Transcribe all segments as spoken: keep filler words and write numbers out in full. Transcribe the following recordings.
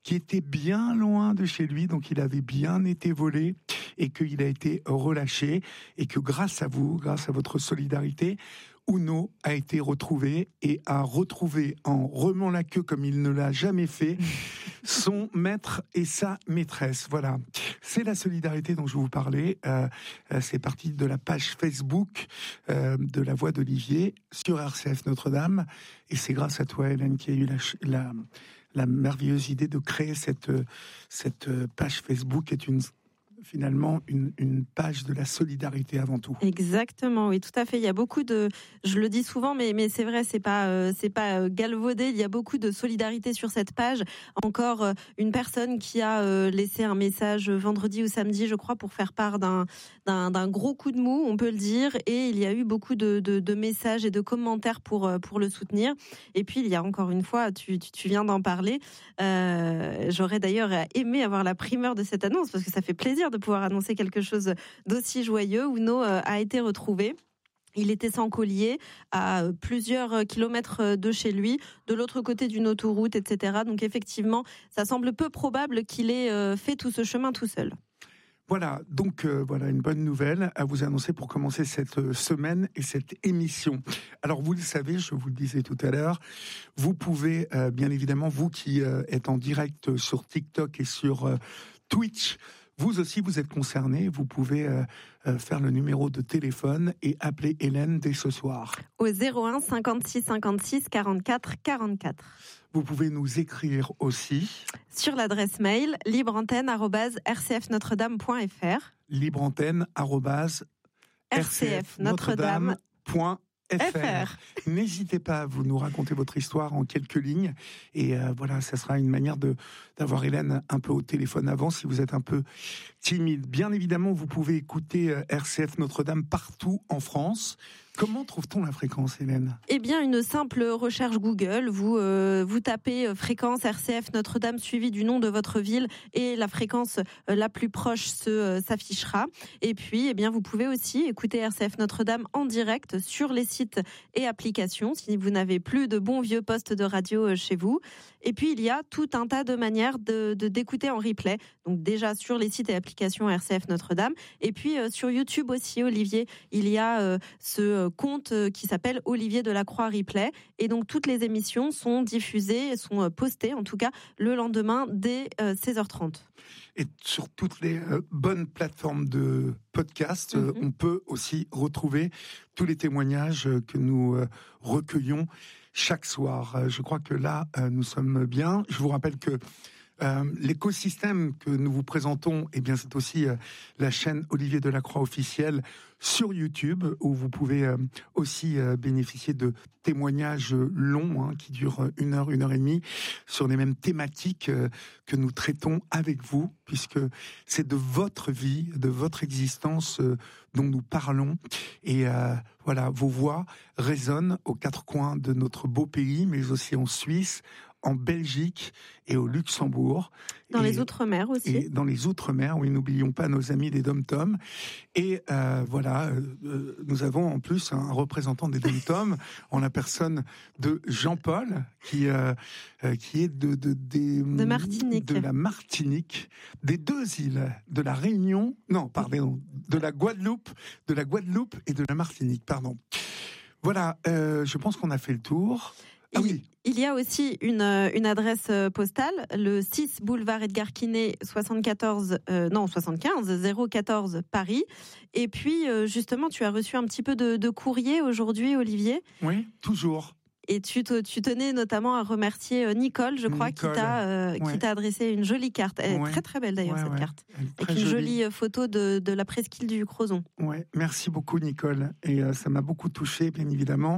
qui était bien loin de chez lui, donc il avait bien été volé et qu'il a été relâché et que grâce à vous, grâce à votre solidarité, Uno a été retrouvé et a retrouvé en remuant la queue comme il ne l'a jamais fait son maître et sa maîtresse. Voilà, c'est la solidarité dont je vous parlais. Euh, c'est parti de la page Facebook euh, de La Voix d'Olivier sur R C F Notre-Dame et c'est grâce à toi, Hélène, qui a eu la, la, la merveilleuse idée de créer cette, cette page Facebook qui est une finalement une, une page de la solidarité avant tout. Exactement, oui, tout à fait. Il y a beaucoup de, je le dis souvent, mais mais c'est vrai, c'est pas euh, c'est pas euh, galvaudé. Il y a beaucoup de solidarité sur cette page. Encore euh, une personne qui a euh, laissé un message vendredi ou samedi, je crois, pour faire part d'un d'un d'un gros coup de mou, on peut le dire. Et il y a eu beaucoup de de, de messages et de commentaires pour pour le soutenir. Et puis il y a encore une fois, tu tu, tu viens d'en parler. Euh, j'aurais d'ailleurs aimé avoir la primeur de cette annonce parce que ça fait plaisir de pouvoir annoncer quelque chose d'aussi joyeux. Uno a été retrouvé. Il était sans collier à plusieurs kilomètres de chez lui, de l'autre côté d'une autoroute, et cetera. Donc effectivement, ça semble peu probable qu'il ait fait tout ce chemin tout seul. Voilà, donc euh, voilà une bonne nouvelle à vous annoncer pour commencer cette semaine et cette émission. Alors vous le savez, je vous le disais tout à l'heure, vous pouvez euh, bien évidemment, vous qui euh, êtes en direct sur TikTok et sur euh, Twitch, vous aussi, vous êtes concernés. Vous pouvez euh, euh, faire le numéro de téléphone et appeler Hélène dès ce soir. Au zéro un cinquante-six cinquante-six quarante-quatre quarante-quatre. Vous pouvez nous écrire aussi. Sur l'adresse mail libreantenne arobase r c f notre dame point f r. libreantenne arobase r c f notre dame point f r. N'hésitez pas à vous nous raconter votre histoire en quelques lignes et euh, voilà, ça sera une manière de d'avoir Hélène un peu au téléphone avant si vous êtes un peu timide. Bien évidemment, vous pouvez écouter euh, R C F Notre-Dame partout en France. Comment trouve-t-on la fréquence, Hélène ? Eh bien, une simple recherche Google. Vous euh, vous tapez euh, fréquence R C F Notre-Dame suivi du nom de votre ville et la fréquence euh, la plus proche se euh, s'affichera. Et puis, eh bien, vous pouvez aussi écouter R C F Notre-Dame en direct sur les sites et applications si vous n'avez plus de bons vieux postes de radio euh, chez vous. Et puis, il y a tout un tas de manières de, de d'écouter en replay. Donc déjà sur les sites et applications R C F Notre-Dame. Et puis euh, sur YouTube aussi, Olivier, il y a euh, ce compte qui s'appelle Olivier Delacroix Replay et donc toutes les émissions sont diffusées, sont postées en tout cas le lendemain dès seize heures trente. Et sur toutes les euh, bonnes plateformes de podcast, euh, mm-hmm. on peut aussi retrouver tous les témoignages que nous euh, recueillons chaque soir. Euh, je crois que là, euh, nous sommes bien. Je vous rappelle que Euh, l'écosystème que nous vous présentons, eh bien, c'est aussi euh, la chaîne Olivier Delacroix officielle sur YouTube, où vous pouvez euh, aussi euh, bénéficier de témoignages longs, hein, qui durent une heure, une heure et demie, sur les mêmes thématiques euh, que nous traitons avec vous, puisque c'est de votre vie, de votre existence euh, dont nous parlons. Et euh, voilà, vos voix résonnent aux quatre coins de notre beau pays, mais aussi en Suisse, en Belgique et au Luxembourg. Dans et, les Outre-mer aussi. Et dans les Outre-mer, oui, n'oublions pas nos amis des Dom-Tom. Et euh, voilà, euh, nous avons en plus un représentant des Dom-Tom en la personne de Jean-Paul, qui euh, qui est de de des de Martinique, de la Martinique, des deux îles, de la Réunion, non, pardon, de la Guadeloupe, de la Guadeloupe et de la Martinique, pardon. Voilà, euh, je pense qu'on a fait le tour. Ah il, oui. il y a aussi une, une adresse postale, le six boulevard Edgar Quinet, soixante-quatorze, euh, non, soixante-quinze, zéro quatorze Paris. Et puis, euh, justement, tu as reçu un petit peu de, de courrier aujourd'hui, Olivier. Oui, toujours. Et tu, te, tu tenais notamment à remercier Nicole, je crois, Nicole, qui t'a, euh, ouais. qui t'a adressé une jolie carte. Elle est ouais. très très belle d'ailleurs, ouais, cette ouais. carte. Avec une jolie. jolie photo de, de la presqu'île du Crozon. Ouais, merci beaucoup Nicole. Et euh, ça m'a beaucoup touché, bien évidemment.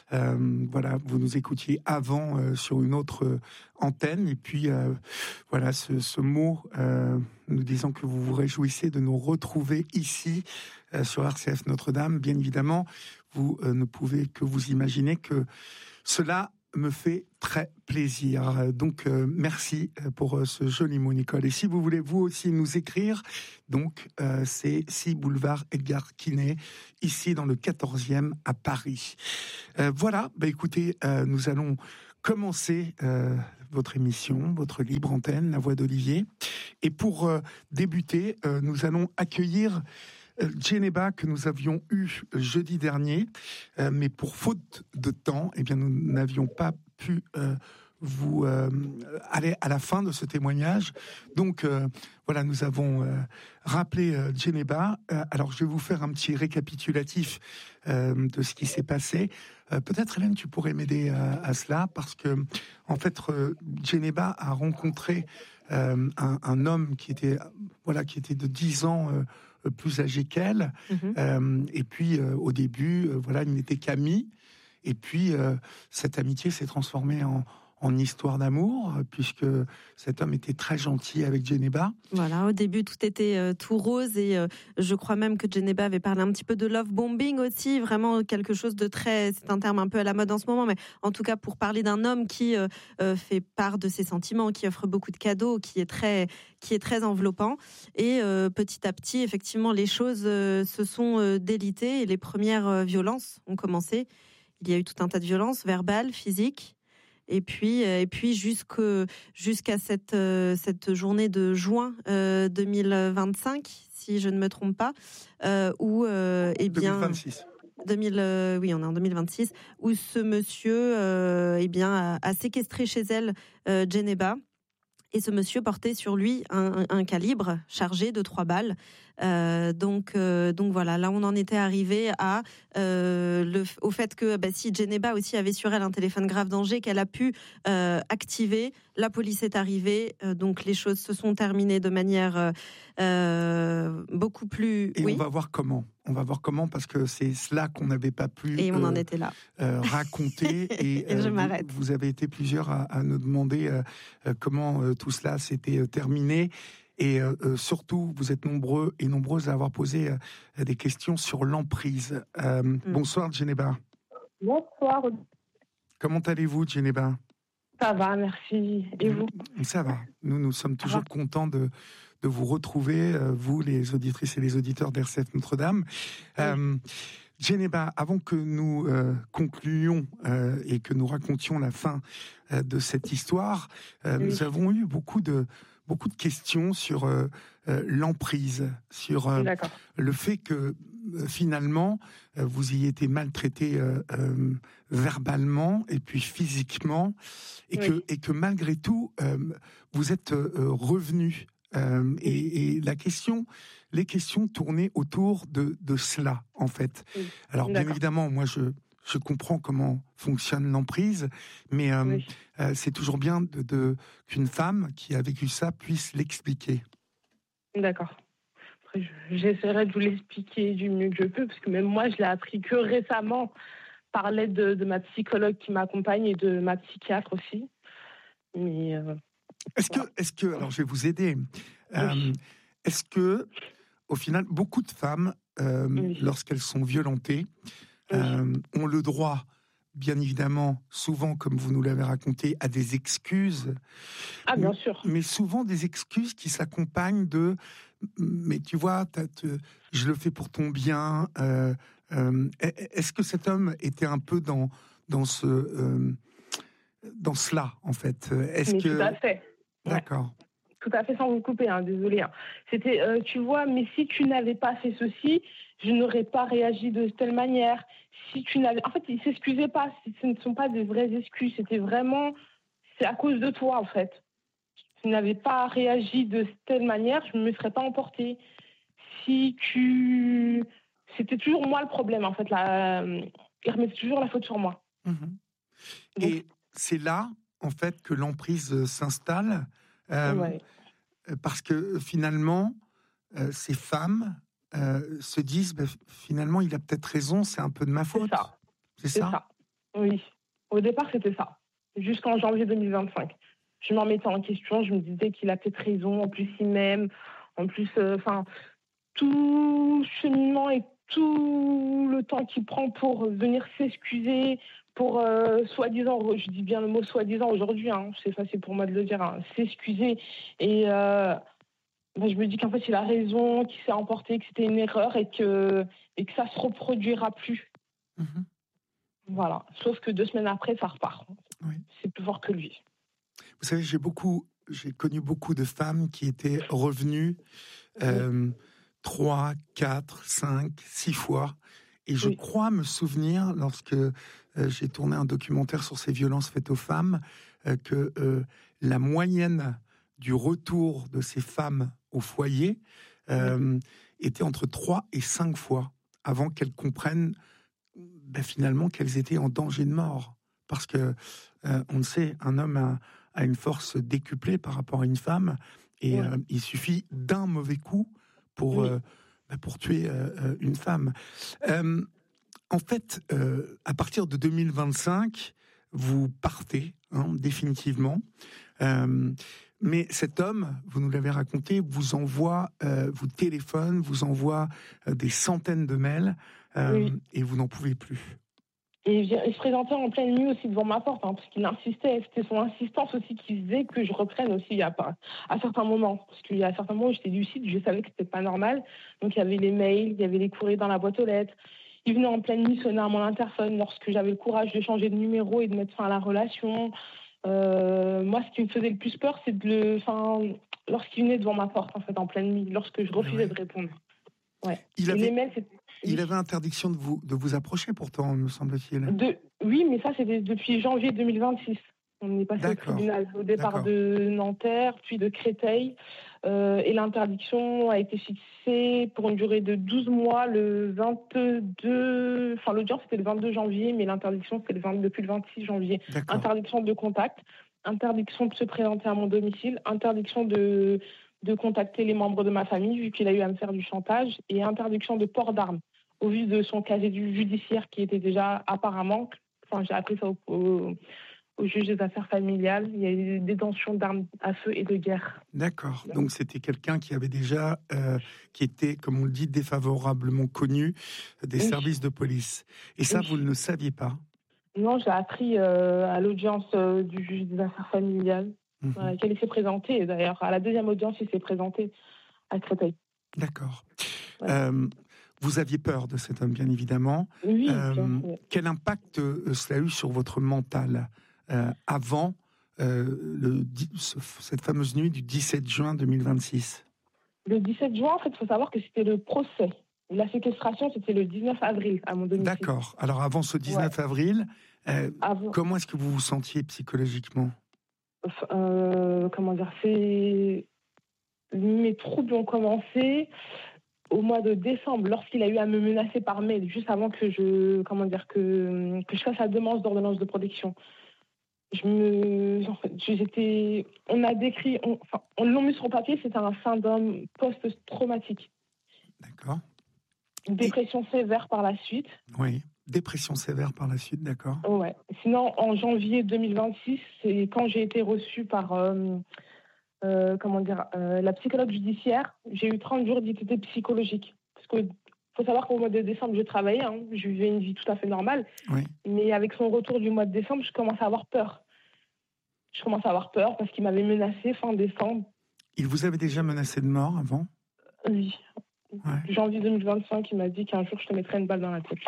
Euh, voilà, vous nous écoutiez avant euh, sur une autre euh, antenne. Et puis, euh, voilà, ce, ce mot, euh, nous disant que vous vous réjouissez de nous retrouver ici, euh, sur R C F Notre-Dame. Bien évidemment, vous euh, ne pouvez que vous imaginer que cela me fait très plaisir. Donc, euh, merci pour euh, ce joli mot, Nicole. Et si vous voulez, vous aussi, nous écrire, donc, euh, c'est six boulevard Edgar Quinet, ici dans le quatorzième à Paris. Euh, voilà, bah écoutez, euh, nous allons commencer euh, votre émission, votre libre antenne, La Voix d'Olivier. Et pour euh, débuter, euh, nous allons accueillir euh, Djeneba que nous avions eu jeudi dernier, euh, mais pour faute de temps, eh bien, nous n'avions pas pu euh, vous euh, aller à la fin de ce témoignage. Donc euh, voilà, nous avons euh, rappelé euh, Djeneba. Euh, alors je vais vous faire un petit récapitulatif euh, de ce qui s'est passé. Euh, peut-être Hélène, tu pourrais m'aider à, à cela, parce que en fait, euh, Djeneba a rencontré euh, un, un homme qui était voilà qui était de dix ans euh, plus âgé qu'elle. Mm-hmm. Euh, et puis euh, au début, euh, voilà, il n'était qu'amis. Et puis euh, cette amitié s'est transformée en en histoire d'amour, puisque cet homme était très gentil avec Djeneba. Voilà, au début, tout était euh, tout rose, et euh, je crois même que Djeneba avait parlé un petit peu de love bombing aussi, vraiment quelque chose de très... C'est un terme un peu à la mode en ce moment, mais en tout cas pour parler d'un homme qui euh, euh, fait part de ses sentiments, qui offre beaucoup de cadeaux, qui est très, qui est très enveloppant. Et euh, petit à petit, effectivement, les choses euh, se sont euh, délitées, et les premières euh, violences ont commencé. Il y a eu tout un tas de violences verbales, physiques. Et puis, et puis jusque, jusqu'à cette, cette journée de juin euh, deux mille vingt-cinq, si je ne me trompe pas, euh, où, euh, eh bien, deux mille vingt-six. deux mille, euh, oui, on est en deux mille vingt-six, où ce monsieur, euh, eh bien, a, a séquestré chez elle euh, Djeneba. Et ce monsieur portait sur lui un, un calibre chargé de trois balles. Euh, donc, euh, donc voilà, là on en était arrivé à euh, le, au fait que bah, si Djeneba aussi avait sur elle un téléphone grave danger qu'elle a pu euh, activer, la police est arrivée, euh, donc les choses se sont terminées de manière euh, beaucoup plus... Et oui. on va voir comment. On va voir comment, parce que c'est cela qu'on n'avait pas pu et on euh, en était là. Euh, raconter. Et, et je euh, m'arrête. Vous, vous avez été plusieurs à, à nous demander euh, euh, comment euh, tout cela s'était euh, terminé. Et euh, euh, surtout, vous êtes nombreux et nombreuses à avoir posé euh, des questions sur l'emprise. Euh, mm. Bonsoir, Djeneba. Bonsoir. Comment allez-vous, Djeneba ? Ça va, merci. Et vous ? Ça va. Nous, nous sommes toujours contents de, de vous retrouver, euh, vous, les auditrices et les auditeurs d'R C F Notre-Dame. Oui. Euh, Djeneba, avant que nous euh, concluions euh, et que nous racontions la fin euh, de cette histoire, euh, oui. nous avons eu beaucoup de beaucoup de questions sur euh, euh, l'emprise, sur euh, le fait que euh, finalement euh, vous ayez été maltraité euh, euh, verbalement et puis physiquement, et oui. que et que malgré tout euh, vous êtes euh, revenu. Euh, et, et la question, les questions tournaient autour de, de cela, en fait. Oui. Alors, bien évidemment, moi, je, je comprends comment fonctionne l'emprise, mais euh, oui. euh, c'est toujours bien de, de, qu'une femme qui a vécu ça puisse l'expliquer. D'accord. Après, j'essaierai de vous l'expliquer du mieux que je peux, parce que même moi, je l'ai appris que récemment, par l'aide de, de ma psychologue qui m'accompagne et de ma psychiatre aussi. Mais... Euh... Est-ce que, est-ce que, alors je vais vous aider, euh, oui. est-ce que, au final, beaucoup de femmes, euh, oui. lorsqu'elles sont violentées, oui. euh, ont le droit, bien évidemment, souvent, comme vous nous l'avez raconté, à des excuses. Ah, bien sûr. Mais souvent des excuses qui s'accompagnent de, mais tu vois, t'as, te, je le fais pour ton bien. Euh, euh, est-ce que cet homme était un peu dans, dans ce... Euh, dans cela, en fait. Est-ce mais que... tout à fait. D'accord. Ouais. Tout à fait, sans vous couper, hein, désolé. Hein. C'était, euh, tu vois, mais si tu n'avais pas fait ceci, je n'aurais pas réagi de telle manière. Si tu n'avais... En fait, il ne s'excusait pas. Ce ne sont pas des vraies excuses. C'était vraiment... C'est à cause de toi, en fait. Si tu n'avais pas réagi de telle manière, je ne me serais pas emportée. Si tu... C'était toujours moi le problème, en fait. Là, il remettait toujours la faute sur moi. Mmh. Donc, et c'est là, en fait, que l'emprise s'installe, euh, ouais. parce que finalement, euh, ces femmes euh, se disent, bah, finalement, il a peut-être raison, c'est un peu de ma faute. C'est ça. C'est, c'est ça, ça. Oui. Au départ, c'était ça. Jusqu'en janvier deux mille vingt-cinq. Je m'en mettais en question, je me disais qu'il a peut-être raison, en plus il m'aime, en plus, enfin, euh, tout cheminement et tout le temps qu'il prend pour venir s'excuser, pour euh, soi-disant, je dis bien le mot soi-disant aujourd'hui, hein, c'est facile pour moi de le dire, hein, s'excuser. Et euh, ben je me dis qu'en fait, il a raison, qu'il s'est emporté, que c'était une erreur et que, et que ça ne se reproduira plus. Mm-hmm. Voilà. Sauf que deux semaines après, ça repart. Oui. C'est plus fort que lui. Vous savez, j'ai beaucoup, j'ai connu beaucoup de femmes qui étaient revenues euh, trois, quatre, cinq, six fois. Et je oui. crois me souvenir, lorsque euh, j'ai tourné un documentaire sur ces violences faites aux femmes, euh, que euh, la moyenne du retour de ces femmes au foyer euh, oui. était entre trois et cinq fois avant qu'elles comprennent ben, finalement qu'elles étaient en danger de mort. Parce que, euh, on le sait, un homme a, a une force décuplée par rapport à une femme, et oui. euh, il suffit d'un mauvais coup pour, oui. euh, ben, pour tuer euh, une femme. Euh, en fait, euh, à partir de deux mille vingt-cinq, vous partez, hein, définitivement. Euh, mais cet homme, vous nous l'avez raconté, vous envoie, euh, vous téléphone, vous envoie euh, des centaines de mails, euh, oui. et vous n'en pouvez plus. Et il se présentait en pleine nuit aussi devant ma porte, hein, parce qu'il insistait. C'était son insistance aussi qui faisait que je reprenne aussi à, à certains moments. Parce qu'il y a certains moments où j'étais lucide, je savais que c'était pas normal. Donc il y avait les mails, il y avait les courriers dans la boîte aux lettres. Il venait en pleine nuit sonner à mon interphone lorsque j'avais le courage de changer de numéro et de mettre fin à la relation. Euh, moi, ce qui me faisait le plus peur, c'est de le, enfin, lorsqu'il venait devant ma porte, en fait, en pleine nuit, lorsque je refusais ouais. de répondre. Ouais. Il avait, les mails, il avait interdiction de vous, de vous approcher, pourtant, me semble-t-il. De, oui, mais ça, c'était depuis janvier deux mille vingt-six. On est passé D'accord. au tribunal, au départ D'accord. de Nanterre, puis de Créteil. Euh, et l'interdiction a été fixée pour une durée de douze mois, le vingt-deux... Enfin, l'audience, c'était le vingt-deux janvier, mais l'interdiction, c'était le vingt, depuis le vingt-six janvier. D'accord. Interdiction de contact, interdiction de se présenter à mon domicile, interdiction de... de contacter les membres de ma famille, vu qu'il a eu à me faire du chantage, et interdiction de port d'armes, au vu de son casier judiciaire qui était déjà apparemment, enfin j'ai appris ça au, au, au juge des affaires familiales, il y a eu des détentions d'armes à feu et de guerre. D'accord, donc c'était quelqu'un qui avait déjà, euh, qui était, comme on le dit, défavorablement connu des oui. services de police. Et ça, oui. vous ne le saviez pas ? Non, j'ai appris euh, à l'audience euh, du juge des affaires familiales. Mmh. À laquelle il s'est présenté. D'ailleurs, à la deuxième audience, il s'est présenté à Créteil. D'accord. Ouais. Euh, vous aviez peur de cet homme, bien évidemment. Oui. Euh, bien, quel impact euh, cela a eu sur votre mental euh, avant euh, le, ce, cette fameuse nuit du dix-sept juin deux mille vingt-six ? Le dix-sept juin, en fait, il faut savoir que c'était le procès. La séquestration, c'était le dix-neuf avril à mon domicile. D'accord. Alors, avant ce dix-neuf ouais. avril, euh, avant... comment est-ce que vous vous sentiez psychologiquement ? Euh, comment dire, c'est... Mes troubles ont commencé au mois de décembre, lorsqu'il a eu à me menacer par mail, juste avant que je, comment dire, que, que je fasse la demande d'ordonnance de protection. Je me, en fait, j'étais, on a décrit, on, enfin, on l'a mis sur papier, c'était un syndrome post-traumatique. D'accord. Une dépression Et... sévère par la suite. Oui. Dépression sévère par la suite, d'accord. Ouais. Sinon, en janvier deux mille vingt-six, c'est quand j'ai été reçue par euh, euh, comment dire, euh, la psychologue judiciaire. J'ai eu trente jours d'études psychologiques. Parce qu'il faut savoir qu'au mois de décembre, je travaillais. Hein, je vivais une vie tout à fait normale. Oui. Mais avec son retour du mois de décembre, je commence à avoir peur. Je commence à avoir peur parce qu'il m'avait menacé fin décembre. Il vous avait déjà menacé de mort avant ? Oui. Ouais. Janvier deux mille vingt-cinq, il m'a dit qu'un jour, je te mettrais une balle dans la tête.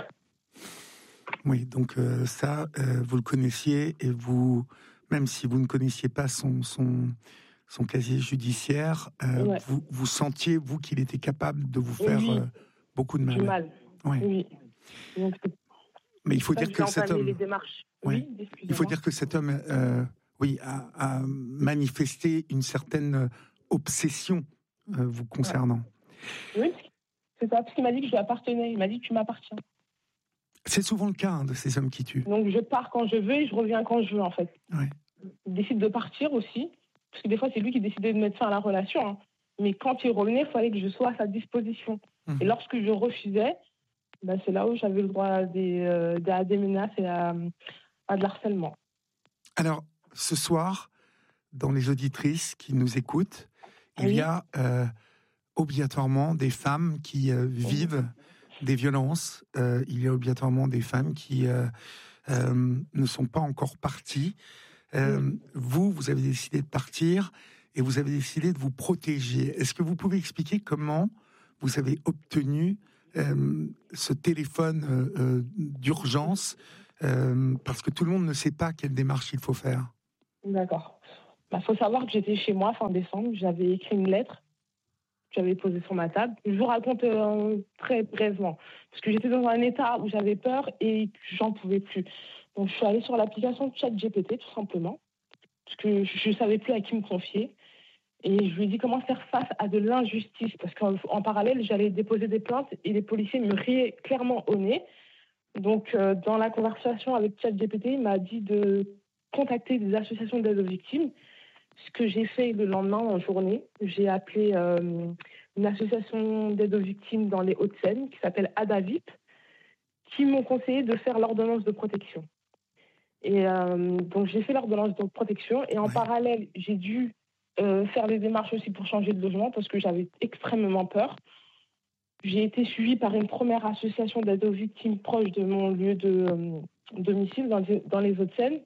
Oui, donc euh, ça, euh, vous le connaissiez, et vous, même si vous ne connaissiez pas son, son, son casier judiciaire, euh, ouais. vous, vous sentiez, vous, qu'il était capable de vous faire oui. euh, beaucoup de mal. Du mal, ouais. oui. Donc, mais il faut dire que cet homme... Les démarches. Ouais. Oui, il faut dire que cet homme, euh, oui, a, a manifesté une certaine obsession euh, vous concernant. Ouais. Oui, c'est ça, parce qu'il m'a dit que je lui appartenais. Il m'a dit que tu m'appartiens. C'est souvent le cas, hein, de ces hommes qui tuent. Donc je pars quand je veux et je reviens quand je veux, en fait. Ouais. Il décide de partir aussi, parce que des fois c'est lui qui décidait de mettre fin à la relation. Hein. Mais quand il revenait, il fallait que je sois à sa disposition. Mmh. Et lorsque je refusais, ben, c'est là où j'avais le droit à des, euh, à des menaces et à, à de l'harcèlement. Alors, ce soir, dans les auditrices qui nous écoutent, oui. il y a euh, obligatoirement des femmes qui euh, vivent oui. des violences. Euh, il y a obligatoirement des femmes qui euh, euh, ne sont pas encore parties. Euh, oui. Vous, vous avez décidé de partir et vous avez décidé de vous protéger. Est-ce que vous pouvez expliquer comment vous avez obtenu euh, ce téléphone euh, euh, d'urgence euh, parce que tout le monde ne sait pas quelle démarche il faut faire. D'accord. Il bah, faut savoir que j'étais chez moi fin décembre, j'avais écrit une lettre, j'avais posée sur ma table. Je vous raconte euh, très brièvement, parce que j'étais dans un état où j'avais peur et j'en pouvais plus. Donc je suis allée sur l'application ChatGPT tout simplement, parce que je ne savais plus à qui me confier. Et je lui ai dit comment faire face à de l'injustice, parce qu'en en parallèle, j'allais déposer des plaintes et les policiers me riaient clairement au nez. Donc, euh, dans la conversation avec ChatGPT, il m'a dit de contacter des associations d'aide aux victimes, ce que j'ai fait le lendemain en journée. J'ai appelé euh, une association d'aide aux victimes dans les Hauts-de-Seine qui s'appelle Adavip, qui m'ont conseillé de faire l'ordonnance de protection. Et euh, donc, j'ai fait l'ordonnance de protection et en Ouais. parallèle, j'ai dû Euh, faire des démarches aussi pour changer de logement parce que j'avais extrêmement peur. J'ai été suivie par une première association d'aide aux victimes proche de mon lieu de euh, domicile dans les, dans les Hauts-de-Seine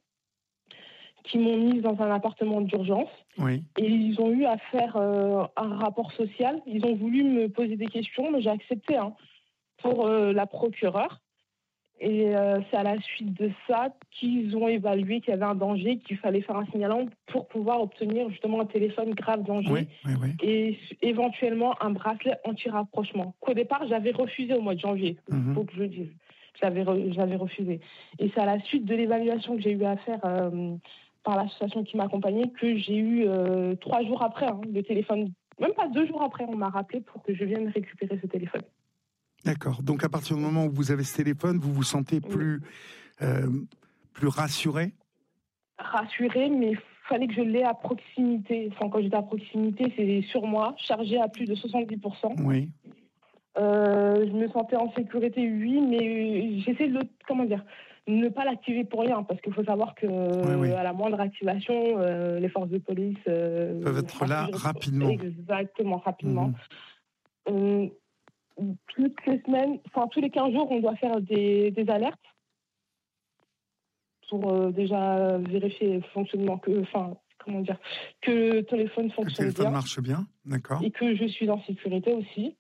qui m'ont mise dans un appartement d'urgence. Oui. Et ils ont eu à faire euh, un rapport social. Ils ont voulu me poser des questions, mais j'ai accepté hein, pour euh, la procureure. Et euh, c'est à la suite de ça qu'ils ont évalué qu'il y avait un danger, qu'il fallait faire un signalement pour pouvoir obtenir justement un téléphone grave danger Oui, oui, oui. et éventuellement un bracelet anti-rapprochement. Qu'au départ, j'avais refusé au mois de janvier, il Mhm. faut que je le dise. J'avais, re- j'avais refusé. Et c'est à la suite de l'évaluation que j'ai eu à faire euh, par l'association qui m'accompagnait que j'ai eu euh, trois jours après hein, le téléphone. Même pas deux jours après, on m'a rappelé pour que je vienne récupérer ce téléphone. D'accord. Donc, à partir du moment où vous avez ce téléphone, vous vous sentez plus, euh, plus rassuré? Rassurée, mais il fallait que je l'ai à proximité. Enfin, quand j'étais à proximité, c'est sur moi, chargé à plus de soixante-dix pour cent. Oui. Euh, je me sentais en sécurité, oui, mais j'essaie de le, comment dire, ne pas l'activer pour rien, parce qu'il faut savoir que Oui, oui. à la moindre activation, euh, les forces de police euh, Peuvent être enfin, là je- rapidement. Exactement, rapidement. Mhm. Euh, toutes les semaines, enfin tous les quinze jours, on doit faire des, des alertes pour euh, déjà vérifier le fonctionnement, que, enfin, comment dire, que le téléphone Que le fonctionne téléphone bien marche bien, d'accord. et que je suis en sécurité aussi.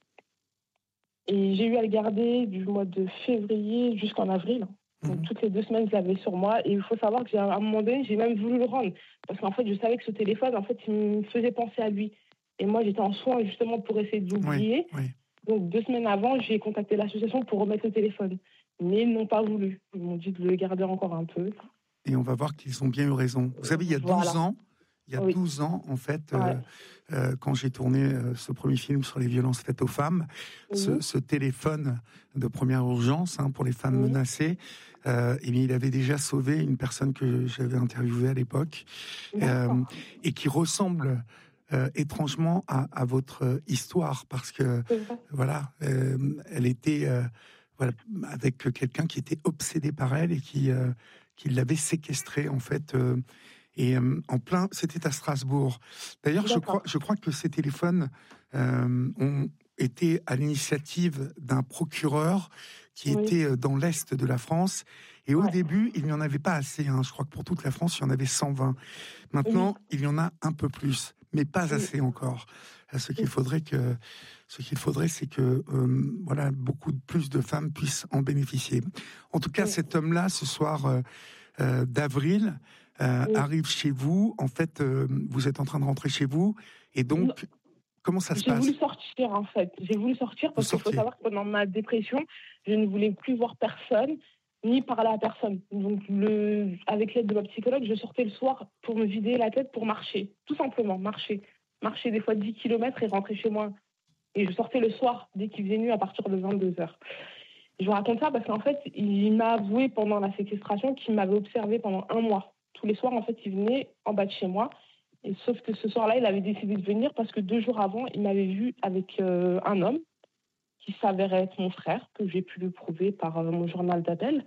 Et j'ai eu à le garder du mois de février jusqu'en avril. Donc, Mhm. toutes les deux semaines, je l'avais sur moi. Et il faut savoir que j'ai, à un moment donné, j'ai même voulu le rendre. Parce qu'en fait, je savais que ce téléphone, en fait, il me faisait penser à lui. Et moi, j'étais en soins justement pour essayer d'oublier. Oui, oui. Donc, deux semaines avant, j'ai contacté l'association pour remettre le téléphone. Mais ils n'ont pas voulu. Ils m'ont dit de le garder encore un peu. Et on va voir qu'ils ont bien eu raison. Vous savez, il y a douze Voilà. ans, il y a Oui. douze ans, en fait, euh, Ouais. euh, quand j'ai tourné euh, ce premier film sur les violences faites aux femmes, ce, Mhm. ce téléphone de première urgence hein, pour les femmes Oui. menacées, euh, eh bien, il avait déjà sauvé une personne que j'avais interviewée à l'époque euh, D'accord. et qui ressemble euh, étrangement à, à votre histoire parce que C'est vrai. voilà, euh, elle était euh, voilà, avec quelqu'un qui était obsédé par elle et qui, euh, qui l'avait séquestrée en fait. Euh, et euh, en plein, c'était à Strasbourg. D'ailleurs, je crois, D'accord. je crois que ces téléphones euh, ont été à l'initiative d'un procureur qui Oui. était euh, dans l'est de la France. Et au Ouais. début, il n'y en avait pas assez. Hein. Je crois que pour toute la France, il y en avait cent vingt. Maintenant, il y en a un peu plus, mais pas Oui. assez encore. Euh, Ce qu'il Oui. faudrait que, ce qu'il faudrait, c'est que euh, voilà, beaucoup de- plus de femmes puissent en bénéficier. En tout cas, Oui. cet homme-là, ce soir euh, euh, d'avril, euh, Oui. arrive chez vous. En fait, euh, vous êtes en train de rentrer chez vous, et donc, Non, comment ça se j'ai passe? voulu sortir en fait. J'ai voulu sortir Vous parce qu'il faut sortiez. savoir que pendant ma dépression, je ne voulais plus voir personne ni parler à personne. Donc, le, avec l'aide de ma psychologue, je sortais le soir pour me vider la tête, pour marcher. Tout simplement, marcher. Marcher des fois dix kilomètres et rentrer chez moi. Et je sortais le soir dès qu'il faisait nuit à partir de vingt-deux heures. Je vous raconte ça parce qu'en fait, il m'a avoué pendant la séquestration qu'il m'avait observé pendant un mois. Tous les soirs, en fait, il venait en bas de chez moi. Et sauf que ce soir-là, il avait décidé de venir parce que deux jours avant, il m'avait vu avec euh, un homme qui s'avérait être mon frère, que j'ai pu le prouver par euh, mon journal d'appel.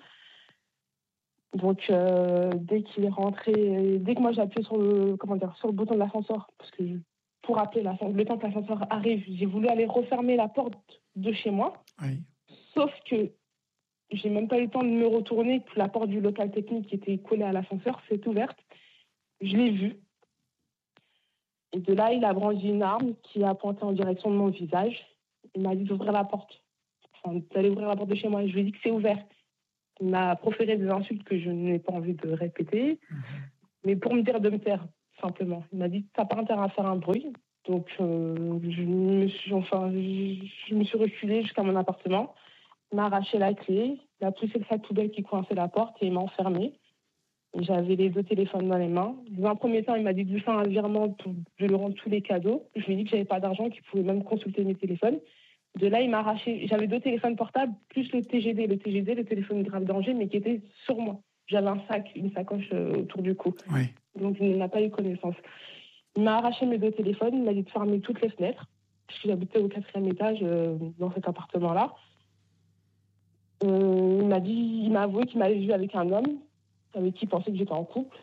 Donc, euh, dès qu'il est rentré, dès que moi j'ai appuyé sur le, comment dire, sur le bouton de l'ascenseur, parce que je- pour appeler l'ascenseur, le temps que l'ascenseur arrive, j'ai voulu aller refermer la porte de chez moi. Oui. Sauf que j'ai même pas eu le temps de me retourner, que la porte du local technique qui était collée à l'ascenseur s'est ouverte. Je l'ai vu. Et de là, il a brandi une arme qui a pointé en direction de mon visage. Il m'a dit d'ouvrir la porte, enfin, d'aller ouvrir la porte de chez moi. Je lui ai dit que c'est ouvert. Il m'a proféré des insultes que je n'ai pas envie de répéter, mmh. mais pour me dire de me taire, simplement. Il m'a dit « t'as pas intérêt à faire un bruit ». Donc, euh, je, me suis, enfin, je, je me suis reculée jusqu'à mon appartement. Il m'a arraché la clé, il a poussé le sac poubelle qui coinçait la porte et il m'a enfermée. J'avais les deux téléphones dans les mains. Dans un premier temps, il m'a dit de lui faire un virement pour je lui rendre tous les cadeaux. Je lui ai dit que j'avais pas d'argent, qu'il pouvait même consulter mes téléphones. De là, il m'a arraché. J'avais deux téléphones portables, plus le T G D. Le T G D, le téléphone grave danger, mais qui était sur moi. J'avais un sac, une sacoche euh, autour du cou. Oui. Donc, il n'a pas eu connaissance. Il m'a arraché mes deux téléphones. Il m'a dit de fermer toutes les fenêtres. Parce que j'habitais au quatrième étage euh, dans cet appartement-là. Euh, il m'a dit, il m'a avoué qu'il m'avait vu avec un homme avec qui il pensait que j'étais en couple.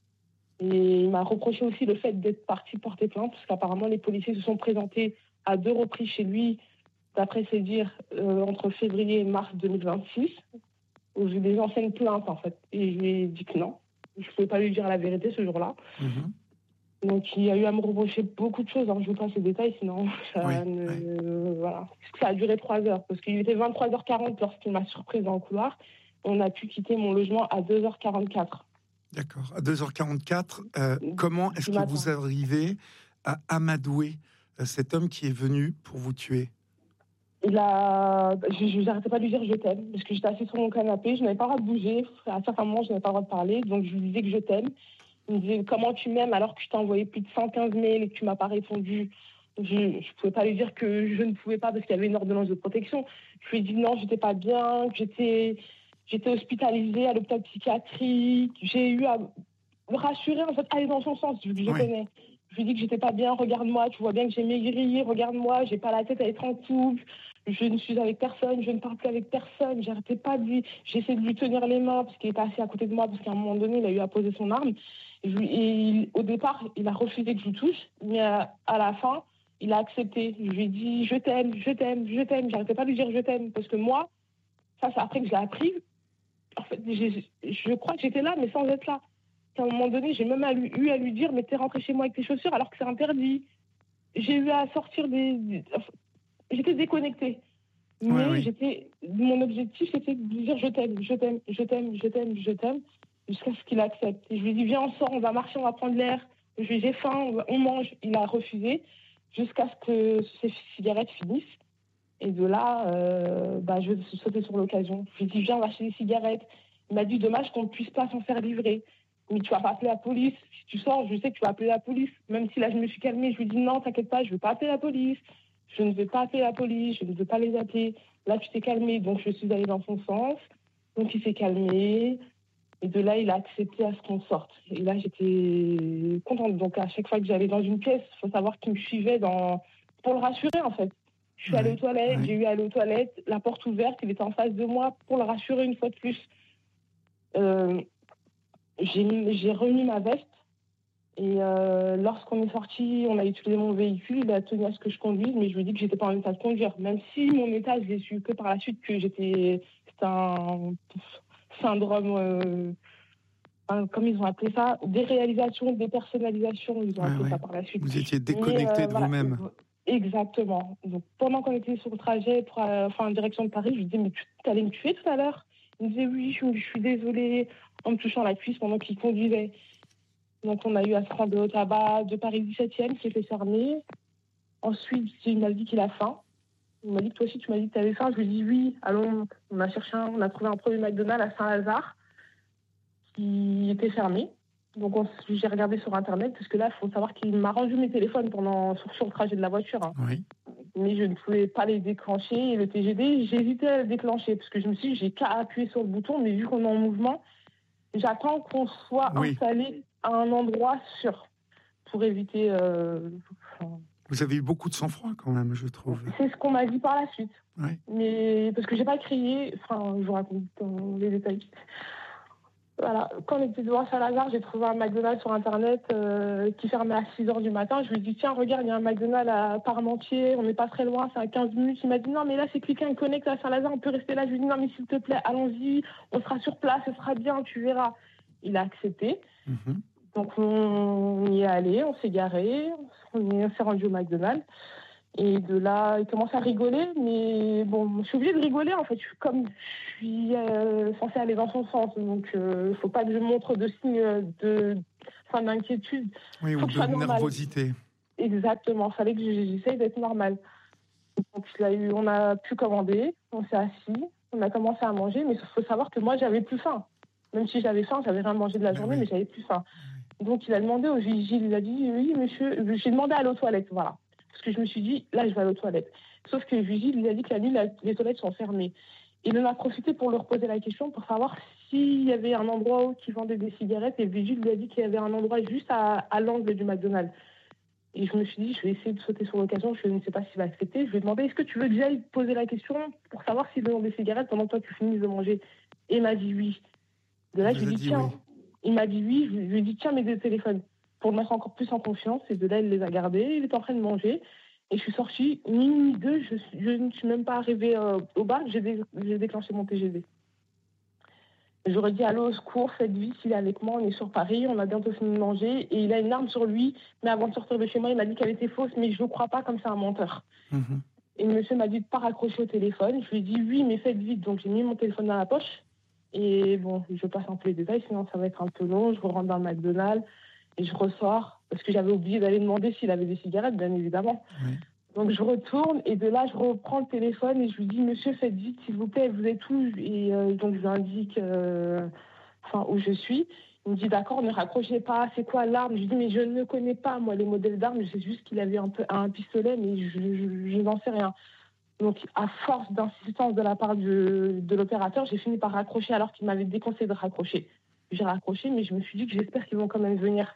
Et il m'a reproché aussi le fait d'être parti porter plainte, parce qu'apparemment les policiers se sont présentés à deux reprises chez lui, d'après ses dires, euh, entre février et mars deux mille vingt-six, où j'ai des anciennes plaintes en fait. Et je lui ai dit que non, je ne pouvais pas lui dire la vérité ce jour-là. Mmh. Donc il a eu à me reprocher beaucoup de choses. Alors, je ne veux pas ces détails, sinon ça, oui, ne, oui. Euh, voilà. Ça a duré trois heures, parce qu'il était vingt-trois heures quarante lorsqu'il m'a surprise dans le couloir. On a pu quitter mon logement à deux heures quarante-quatre. D'accord. À deux heures quarante-quatre, euh, comment est-ce que vous arrivez à amadouer euh, cet homme qui est venu pour vous tuer ? Il a... Je n'arrêtais pas de lui dire « je t'aime », parce que j'étais assise sur mon canapé, je n'avais pas le droit de bouger. À certains moments, je n'avais pas le droit de parler, donc je lui disais que je t'aime. Il me disait « comment tu m'aimes alors que je t'ai envoyé plus de cent quinze mails et que tu m'as pas répondu ?» Je ne pouvais pas lui dire que je ne pouvais pas parce qu'il y avait une ordonnance de protection. Je lui ai dit non, j'étais pas bien, que j'étais... J'étais hospitalisée à l'hôpital psychiatrique. J'ai eu à me rassurer, en fait, aller dans son sens, vu que je oui. connais. Je lui ai dit que j'étais pas bien. Regarde-moi, tu vois bien que j'ai maigri. Regarde-moi, j'ai pas la tête à être en couple. Je ne suis avec personne. Je ne parle plus avec personne. J'arrêtais pas de lui. J'essaie de lui tenir les mains parce qu'il était assis à côté de moi. Parce qu'à un moment donné, il a eu à poser son arme. Et, je, et il, au départ, il a refusé que je le touche. Mais à, à la fin, il a accepté. Je lui ai dit je t'aime, je t'aime, je t'aime. J'arrêtais pas de lui dire je t'aime parce que moi, ça, c'est après que je l'ai appris. En fait, je crois que j'étais là, mais sans être là. À un moment donné, j'ai même eu à lui dire « mais t'es rentré chez moi avec tes chaussures alors que c'est interdit ». J'ai eu à sortir des... Enfin, j'étais déconnectée. Mais oui, oui. J'étais... mon objectif, c'était de lui dire « je t'aime, je t'aime, je t'aime, je t'aime, je t'aime », jusqu'à ce qu'il accepte. Et je lui ai dit « viens, on sort, on va marcher, on va prendre l'air ». Je lui ai dit « j'ai faim, on, va... on mange ». Il a refusé jusqu'à ce que ses cigarettes finissent. Et de là, euh, bah, je vais sauter sur l'occasion. Je lui ai dit, viens, on va acheter des cigarettes. Il m'a dit, dommage qu'on ne puisse pas s'en faire livrer. Mais tu vas pas appeler la police. Si tu sors, je sais que tu vas appeler la police. Même si là, je me suis calmée, je lui ai dit, non, t'inquiète pas, je ne veux pas appeler la police. Je ne vais pas appeler la police, je ne veux pas les appeler. Là, tu t'es calmée, donc je suis allée dans son sens. Donc, il s'est calmé. Et de là, il a accepté à ce qu'on sorte. Et là, j'étais contente. Donc, à chaque fois que j'allais dans une pièce, il faut savoir qu'il me suivait dans... pour le rassurer, en fait. Je suis allée aux toilettes, ouais. j'ai eu à aller aux toilettes, la porte ouverte, il était en face de moi pour le rassurer une fois de plus. Euh, j'ai, j'ai remis ma veste et euh, lorsqu'on est sorti, on a utilisé mon véhicule, il a tenu à ce que je conduise, mais je lui ai dit que j'étais pas en état de conduire. Même si mon état, je l'ai su que par la suite que j'étais, c'était un syndrome, euh, un, comme ils ont appelé ça, déréalisation, dépersonnalisation, ils ont ouais, appelé ouais. ça par la suite. Vous étiez déconnecté euh, de voilà, vous-même. Exactement. Donc, pendant qu'on était sur le trajet pour, euh, enfin, en direction de Paris, je lui disais, mais tu allais me tuer tout à l'heure ? Il me disait, oui, je, je suis désolée, en me touchant la cuisse pendant qu'il conduisait. Donc, on a eu à se rendre au tabac de Paris dix-septième qui était fermé. Ensuite, il m'a dit qu'il a faim. Il m'a dit que toi aussi, tu m'as dit que tu avais faim. Je lui ai dit, oui, allons, on a cherché un, on a trouvé un premier McDonald's à Saint-Lazare qui était fermé. Donc, on, j'ai regardé sur Internet, parce que là, il faut savoir qu'il m'a rendu mes téléphones pendant, sur, sur le trajet de la voiture. Hein. Oui. Mais je ne pouvais pas les déclencher. Et le T G D, j'hésitais à le déclencher, parce que je me suis dit, j'ai qu'à appuyer sur le bouton, mais vu qu'on est en mouvement, j'attends qu'on soit oui. installé à un endroit sûr, pour éviter... Euh, enfin, vous avez eu beaucoup de sang-froid, quand même, je trouve. C'est ce qu'on m'a dit par la suite. Oui. Mais, parce que j'ai pas crié, enfin, je vous raconte dans les détails. Voilà. Quand on était devant Saint-Lazare, j'ai trouvé un McDonald's sur Internet euh, qui fermait à six heures du matin. Je lui ai dit, tiens, regarde, il y a un McDonald's à Parmentier, on n'est pas très loin, c'est à quinze minutes. Il m'a dit, non, mais là, c'est quelqu'un qui connecte à Saint-Lazare, on peut rester là. Je lui ai dit, non, mais s'il te plaît, allons-y, on sera sur place, ce sera bien, tu verras. Il a accepté. Mm-hmm. Donc, on y est allé, on s'est garé, on s'est rendu au McDonald's. Et de là, il commence à rigoler, mais bon, je suis obligée de rigoler en fait. Je suis comme je suis euh, censée aller dans son sens, donc il euh, ne faut pas que je montre de signes de, enfin, d'inquiétude. Oui, faut ou que je de sois normale. nervosité. Exactement, il fallait que j'essaye d'être normale. Donc il a eu, on a pu commander, on s'est assis, on a commencé à manger, mais il faut savoir que moi j'avais plus faim. Même si j'avais faim, j'avais rien mangé de la Mais journée, oui. mais j'avais plus faim. Oui. Donc il a demandé au vigile, il a dit oui monsieur, j'ai demandé à aller aux toilettes, voilà. Parce que je me suis dit, là je vais aller aux toilettes. Sauf que le vigile, il a dit que la nuit, la, les toilettes sont fermées. Il en a profité pour leur poser la question pour savoir s'il y avait un endroit où qui vendait des cigarettes, et le vigile lui a dit qu'il y avait un endroit juste à, à l'angle du McDonald's. Et je me suis dit, je vais essayer de sauter sur l'occasion, je ne sais pas s'il va accepter. Je lui ai demandé, est-ce que tu veux que j'aille poser la question pour savoir s'ils vendent des cigarettes pendant que toi tu finis de manger? Et il m'a dit oui. De là, je lui ai dit, dit tiens, oui. il m'a dit oui, je lui ai dit, tiens, mes deux téléphones, pour le mettre encore plus en confiance. Et de là, il les a gardés, il était en train de manger. Et je suis sortie, minuit deux, je, je ne suis même pas arrivée euh, au bar, j'ai, dé, j'ai déclenché mon T G V. J'aurais dit, allô, au secours, faites vite, il est avec moi, on est sur Paris, on a bientôt fini de manger, et il a une arme sur lui, mais avant de sortir de chez moi, il m'a dit qu'elle était fausse, mais je ne crois pas, comme c'est un menteur. Mmh. Et le monsieur m'a dit de ne pas raccrocher au téléphone. Je lui ai dit, oui, mais faites vite. Donc, j'ai mis mon téléphone dans la poche. Et bon, je passe un peu les détails, sinon ça va être un peu long. Je rentre dans le McDonald's et je ressors, parce que j'avais oublié d'aller demander s'il avait des cigarettes, bien évidemment. Oui. Donc, je retourne, et de là, je reprends le téléphone, et je lui dis, monsieur, faites vite, s'il vous plaît, vous êtes où? Et euh, donc, je lui indique euh, enfin, où je suis. Il me dit, d'accord, ne raccrochez pas, c'est quoi l'arme? Je lui dis, mais je ne connais pas, moi, les modèles d'armes, je sais juste qu'il avait un, peu, un pistolet, mais je, je, je n'en sais rien. Donc, à force d'insistance de la part du, de l'opérateur, j'ai fini par raccrocher alors qu'il m'avait déconseillé de raccrocher. J'ai raccroché, mais je me suis dit que j'espère qu'ils vont quand même venir.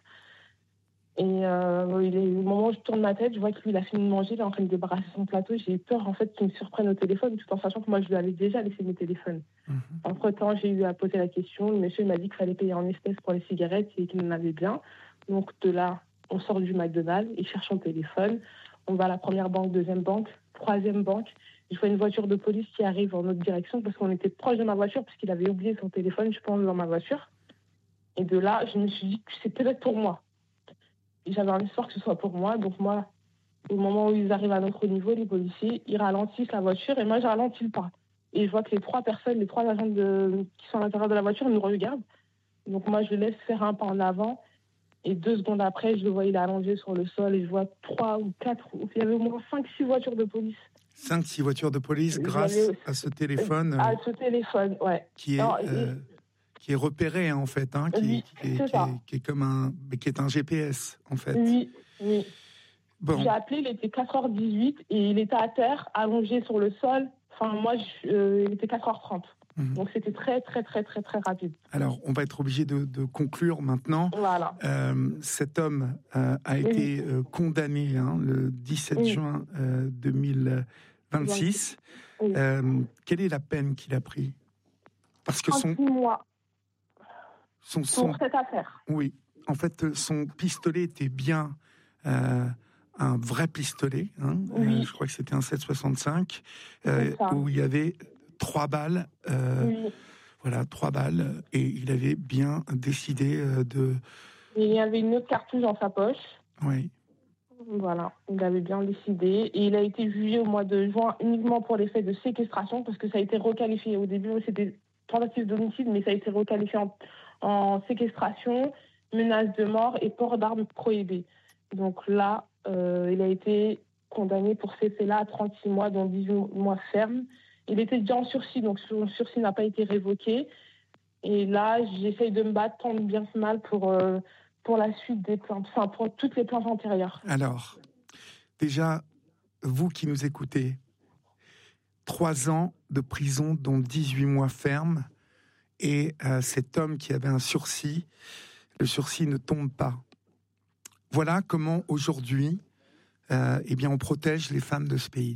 Et euh, il est, au moment où je tourne ma tête, je vois que lui, il a fini de manger, il est en train de débarrasser son plateau. J'ai eu peur, en fait, qu'il me surprenne au téléphone, tout en sachant que moi, je lui avais déjà laissé mes téléphones. Mmh. Entre-temps, j'ai eu à poser la question. Le monsieur m'a dit qu'il fallait payer en espèces pour les cigarettes et qu'il en avait bien. Donc, de là, on sort du McDonald's, il cherche son téléphone. On va à la première banque, deuxième banque, troisième banque. Je vois une voiture de police qui arrive en notre direction parce qu'on était proche de ma voiture, parce qu'il avait oublié son téléphone, je pense, dans ma voiture. Et de là, je me suis dit que c'est peut-être pour moi. Et j'avais un espoir que ce soit pour moi. Donc moi, au moment où ils arrivent à notre niveau, les policiers, ils ralentissent la voiture et moi, je ralentis le pas. Et je vois que les trois personnes, les trois agents de, qui sont à l'intérieur de la voiture nous regardent. Donc moi, je laisse faire un pas en avant. Et deux secondes après, je le vois, il est allongé sur le sol et je vois trois ou quatre, il y avait au moins cinq, six voitures de police. Cinq, six voitures de police grâce J'avais... à ce téléphone. À ce téléphone, ouais. Qui est, non, euh, et... qui est repéré, en fait, hein, qui, oui, qui, est, qui, est, qui est comme un, qui est un G P S, en fait. Oui, oui. Bon. J'ai appelé, il était quatre heures dix-huit et il était à terre, allongé sur le sol. Enfin, moi, je, euh, il était quatre heures trente. Mmh. Donc, c'était très, très, très, très, très rapide. Alors, on va être obligé de, de conclure maintenant. Voilà. Euh, cet homme euh, a oui. été euh, condamné hein, le dix-sept oui. juin euh, deux mille vingt-six. Oui. Euh, quelle est la peine qu'il a pris? Parce que son... mois son, pour son, cette affaire. Oui. En fait, son pistolet était bien... Euh, un vrai pistolet, hein, oui. euh, je crois que c'était un sept soixante-cinq, euh, où il y avait trois balles, euh, oui. voilà, trois balles, et il avait bien décidé euh, de... Et il y avait une autre cartouche dans sa poche. Oui. Voilà, il avait bien décidé, et il a été jugé au mois de juin uniquement pour les faits de séquestration, parce que ça a été requalifié. Au début, c'était tentative d'homicide, mais ça a été requalifié en, en séquestration, menace de mort et port d'armes prohibées. Donc là, Euh, il a été condamné pour ces faits-là à trente-six mois, dont dix-huit mois fermes. Il était déjà en sursis, donc son sursis n'a pas été révoqué. Et là, j'essaye de me battre tant bien que mal pour, euh, pour la suite des plaintes, enfin pour toutes les plaintes antérieures. Alors, déjà, vous qui nous écoutez, trois ans de prison, dont dix-huit mois fermes, et euh, cet homme qui avait un sursis, le sursis ne tombe pas. Voilà comment aujourd'hui, euh, eh bien, on protège les femmes de ce pays.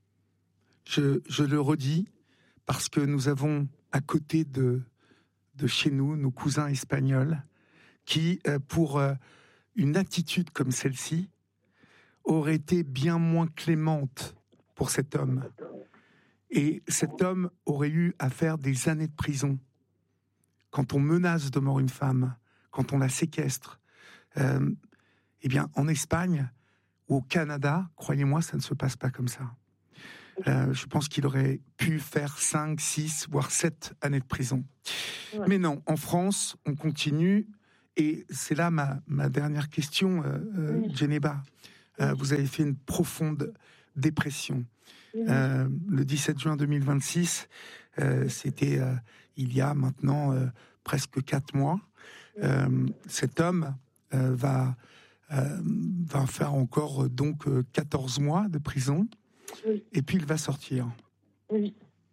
Je, je le redis parce que nous avons à côté de, de chez nous nos cousins espagnols qui, euh, pour euh, une attitude comme celle-ci, auraient été bien moins clémentes pour cet homme. Et cet homme aurait eu à faire des années de prison. Quand on menace de mort une femme, quand on la séquestre, euh, eh bien, en Espagne, ou au Canada, croyez-moi, ça ne se passe pas comme ça. Euh, je pense qu'il aurait pu faire cinq, six, voire sept années de prison. Ouais. Mais non, en France, on continue. Et c'est là ma, ma dernière question, euh, euh, oui. Djeneba. Euh, oui. Vous avez fait une profonde dépression. Oui. Euh, le dix-sept juin deux mille vingt-six, euh, c'était euh, il y a maintenant euh, presque quatre mois. Oui. Euh, cet homme euh, va, euh, va faire encore euh, donc euh, quatorze mois de prison. Oui. Et puis il va sortir. Oui.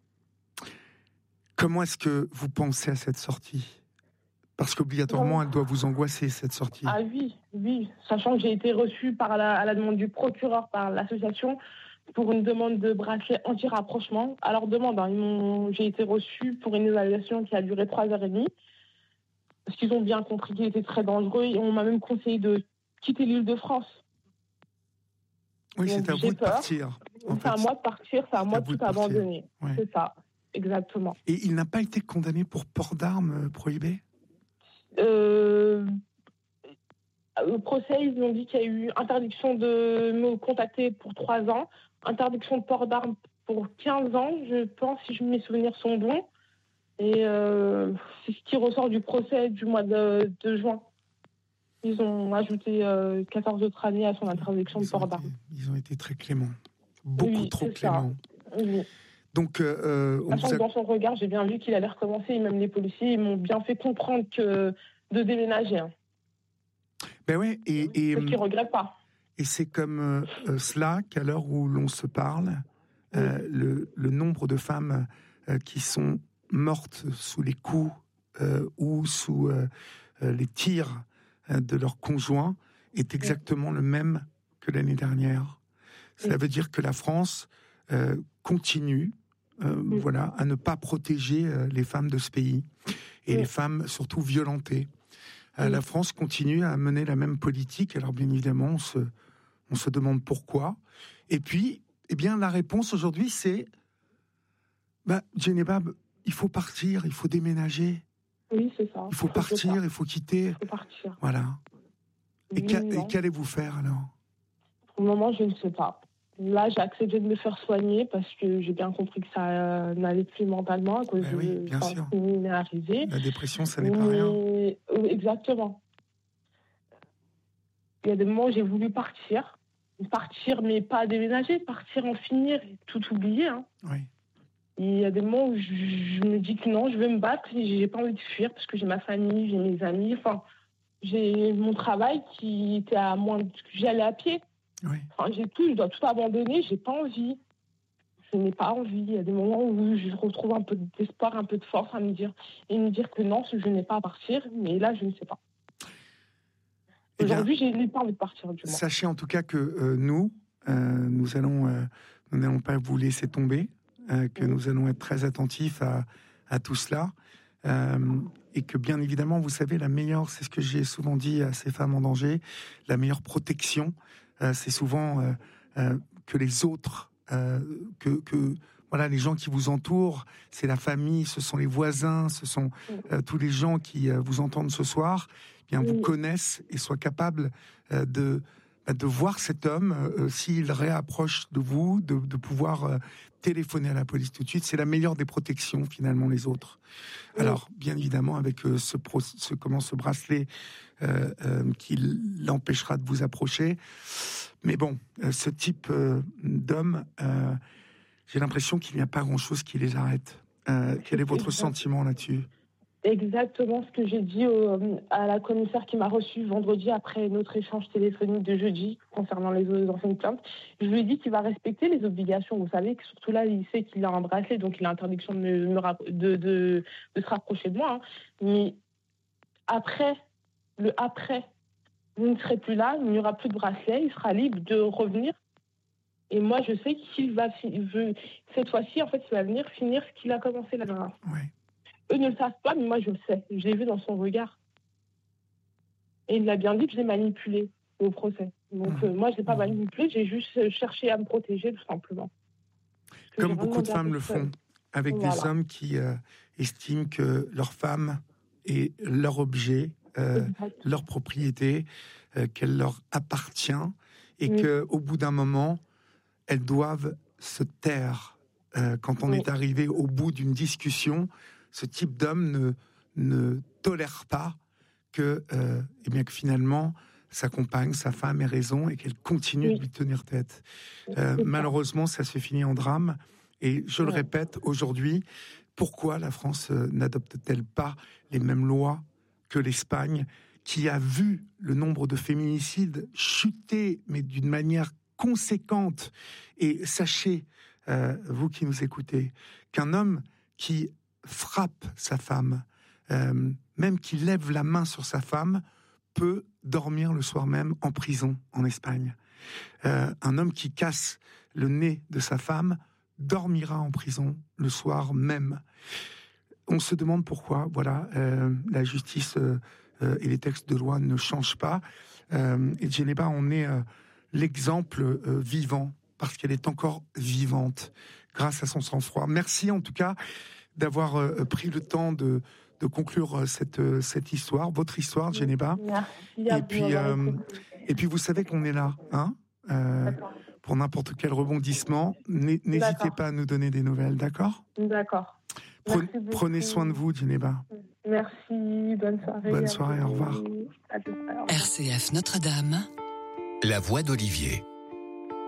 Comment est-ce que vous pensez à cette sortie ? Parce qu'obligatoirement, elle doit vous angoisser, cette sortie. Ah oui, oui. Sachant que j'ai été reçue par la, à la demande du procureur par l'association pour une demande de bracelet anti-rapprochement. À leur demande, hein, ils m'ont, j'ai été reçue pour une évaluation qui a duré trois heures et demie. Parce qu'ils ont bien compris qu'il était très dangereux et on m'a même conseillé de quitter l'île de France. Oui, donc, c'est à vous de partir. En c'est fait. à moi de partir, c'est à c'est moi à de tout de abandonner. Ouais. C'est ça, exactement. Et il n'a pas été condamné pour port d'armes prohibé ? euh, Au procès, ils ont dit qu'il y a eu interdiction de me contacter pour trois ans, interdiction de port d'armes pour quinze ans, je pense, si mes souvenirs sont bons. Et euh, c'est ce qui ressort du procès du mois de, de juin. Ils ont ajouté euh, quatorze autres années à son interdiction ils de port d'armes. Ils ont été très cléments. Beaucoup oui, trop cléments. Oui. Donc, euh, on Sachant a... que dans son regard, j'ai bien vu qu'il allait recommencer. Et même les policiers, ils m'ont bien fait comprendre que de déménager. Hein. Ben ouais, et, et, c'est ce qu'ils ne regrettent pas. Et c'est comme euh, cela qu'à l'heure où l'on se parle, oui. euh, le, le nombre de femmes euh, qui sont mortes sous les coups euh, ou sous euh, les tirs de leurs conjoints est exactement oui. le même que l'année dernière. Ça oui. veut dire que la France euh, continue euh, oui. voilà, à ne pas protéger euh, les femmes de ce pays et oui. les femmes surtout violentées. Euh, oui. La France continue à mener la même politique. Alors bien évidemment, on se, on se demande pourquoi. Et puis, eh bien, la réponse aujourd'hui, c'est bah, Djeneba, il faut partir, il faut déménager. Oui, c'est ça. Il faut partir, il faut quitter. Il faut partir. Voilà. Et, oui, qu'a, et qu'allez-vous faire alors ? Pour le moment, je ne sais pas. Là, j'ai accepté de me faire soigner parce que j'ai bien compris que ça euh, n'allait plus mentalement à cause ben oui, de bien ce sûr. qui m'est arrivé. La dépression, ça n'est Mais... pas rien. Oui, exactement. Il y a des moments où j'ai voulu partir. Partir, mais pas déménager. Partir, en finir, tout oublier. Hein. Oui. Et il y a des moments où je, je me dis que non, je veux me battre. Et j'ai pas envie de fuir parce que j'ai ma famille, j'ai mes amis. Enfin, j'ai mon travail qui était à moins de... J'y allais à pied. Oui. Enfin, j'ai tout, je dois tout abandonner, j'ai pas envie. Je n'ai pas envie. Il y a des moments où je retrouve un peu d'espoir, un peu de force à me dire, et me dire que non, je n'ai pas à partir, mais là, je ne sais pas. Eh Aujourd'hui, je n'ai pas envie de partir, du moins. Sachez en tout cas que euh, nous, euh, nous allons, euh, nous n'allons pas vous laisser tomber, euh, que oui. nous allons être très attentifs à, à tout cela. Euh, et que bien évidemment, vous savez, la meilleure, c'est ce que j'ai souvent dit à ces femmes en danger, la meilleure protection, euh, c'est souvent euh, euh, que les autres, euh, que, que voilà, les gens qui vous entourent, c'est la famille, ce sont les voisins, ce sont euh, tous les gens qui euh, vous entendent ce soir, eh bien vous connaissent et soient capables euh, de de voir cet homme euh, s'il réapproche de vous, de, de pouvoir euh, téléphoner à la police tout de suite. C'est la meilleure des protections finalement, les autres. Oui. Alors bien évidemment avec euh, ce, pro, ce comment ce bracelet euh, euh, qui l'empêchera de vous approcher. Mais bon, euh, ce type euh, d'homme, euh, j'ai l'impression qu'il n'y a pas grand-chose qui les arrête. Euh, quel est votre sentiment là-dessus ? Exactement ce que j'ai dit au, à la commissaire qui m'a reçue vendredi après notre échange téléphonique de jeudi concernant les anciennes plaintes. Je lui ai dit qu'il va respecter les obligations. Vous savez que surtout là, il sait qu'il a un bracelet, donc il a interdiction de, me, de, de, de se rapprocher de moi. Hein. Mais après, le après, vous ne serez plus là, il n'y aura plus de bracelet, il sera libre de revenir. Et moi, je sais qu'il va, veut, cette fois-ci, en fait, il va venir finir ce qu'il a commencé la dernière fois. Ouais. Eux ne le savent pas, mais moi, je le sais. Je l'ai vu dans son regard. Et il l'a bien dit que je l'ai manipulé au procès. Donc, mmh. euh, moi, je ne l'ai pas manipulé, j'ai juste cherché à me protéger, tout simplement. Comme beaucoup de femmes le font, avec voilà. des hommes qui euh, estiment que leur femme est leur objet, euh, leur propriété, euh, qu'elle leur appartient, et oui. qu'au bout d'un moment, elles doivent se taire. Euh, quand on oui. est arrivé au bout d'une discussion, ce type d'homme ne, ne tolère pas que, euh, eh bien, que finalement, sa compagne, sa femme ait raison et qu'elle continue oui. de lui tenir tête. Euh, malheureusement, ça se finit en drame. Et je le répète, aujourd'hui, pourquoi la France euh, n'adopte-t-elle pas les mêmes lois que l'Espagne, qui a vu le nombre de féminicides chuter, mais d'une manière conséquente. Et sachez, euh, vous qui nous écoutez, qu'un homme qui frappe sa femme, euh, même qui lève la main sur sa femme, peut dormir le soir même en prison en Espagne. Euh, un homme qui casse le nez de sa femme dormira en prison le soir même. On se demande pourquoi, voilà, euh, la justice euh, euh, et les textes de loi ne changent pas. Euh, et Djeneba, on est euh, l'exemple euh, vivant, parce qu'elle est encore vivante, grâce à son sang-froid. Merci en tout cas d'avoir euh, pris le temps de, de conclure euh, cette, euh, cette histoire, votre histoire, Djeneba. Merci. Et puis, euh, et puis vous savez qu'on est là, hein euh, pour n'importe quel rebondissement. N'hésitez d'accord. pas à nous donner des nouvelles, d'accord ? D'accord. Pre- prenez soin de vous, Djeneba. Merci, bonne soirée. Bonne soirée, au revoir. À tout à l'heure. R C F Notre-Dame. La voix d'Olivier.